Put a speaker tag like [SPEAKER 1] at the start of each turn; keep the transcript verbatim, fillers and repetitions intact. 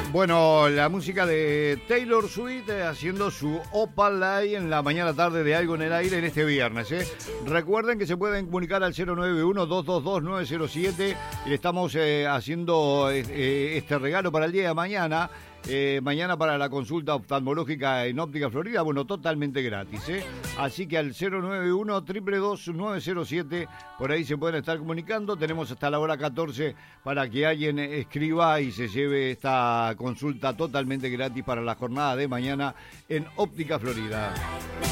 [SPEAKER 1] Bueno, la música de Taylor Swift eh, haciendo su Opal Live en la mañana tarde de Algo en el Aire en este viernes. ¿eh? Recuerden que se pueden comunicar al cero nueve uno, dos dos dos, nueve cero siete y le estamos eh, haciendo eh, este regalo para el día de mañana. Eh, mañana para la consulta oftalmológica en Óptica Florida, bueno, totalmente gratis, ¿eh? Así que al cero nueve uno, dos dos dos, nueve cero siete, por ahí se pueden estar comunicando. Tenemos hasta la hora catorce para que alguien escriba y se lleve esta consulta totalmente gratis para la jornada de mañana en Óptica Florida.